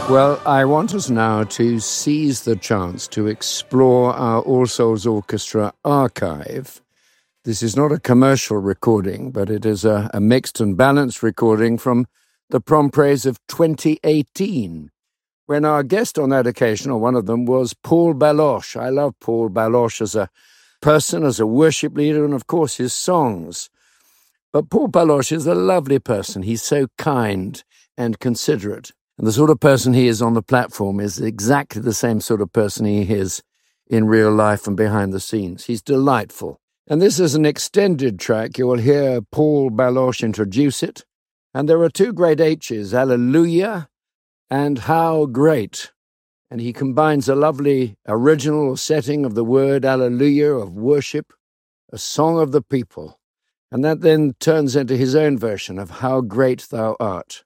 Well, I want us now to seize the chance to explore our All Souls Orchestra archive. This is not a commercial recording, but it is a mixed and balanced recording from the Prom Praise of 2018, when our guest on that occasion, or one of them, was Paul Baloche. I love Paul Baloche as a person, as a worship leader, and of course his songs. But Paul Baloche is a lovely person. He's so kind and considerate. And the sort of person he is on the platform is exactly the same sort of person he is in real life and behind the scenes. He's delightful. And this is an extended track. You will hear Paul Baloche introduce it. And there are two great H's, Alleluia and How Great. And he combines a lovely original setting of the word Alleluia, of worship, a song of the people. And that then turns into his own version of How Great Thou Art.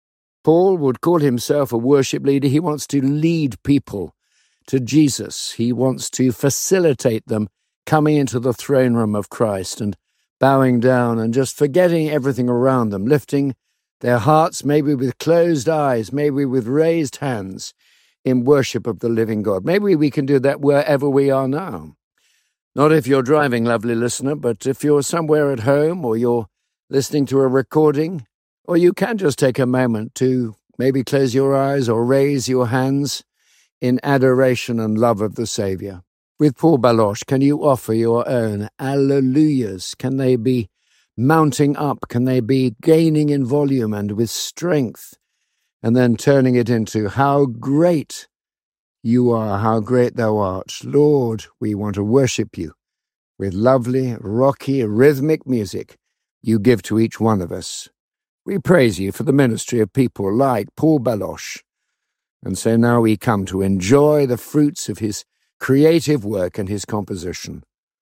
Paul would call himself a worship leader. He wants to lead people to Jesus. He wants to facilitate them coming into the throne room of Christ and bowing down and just forgetting everything around them, lifting their hearts, maybe with closed eyes, maybe with raised hands, in worship of the living God. Maybe we can do that wherever we are now. Not if you're driving, lovely listener, but if you're somewhere at home or you're listening to a recording, or you can just take a moment to maybe close your eyes or raise your hands in adoration and love of the Saviour. With Paul Baloche, can you offer your own Alleluias? Can they be mounting up? Can they be gaining in volume and with strength? And then turning it into how great you are, how great thou art. Lord, we want to worship you with lovely, rocky, rhythmic music you give to each one of us. We praise you for the ministry of people like Paul Baloche. And so now we come to enjoy the fruits of his creative work and his composition.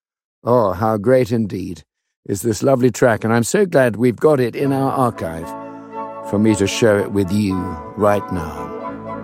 Oh, how great indeed is this lovely track, and I'm so glad we've got it in our archive for me to share it with you right now.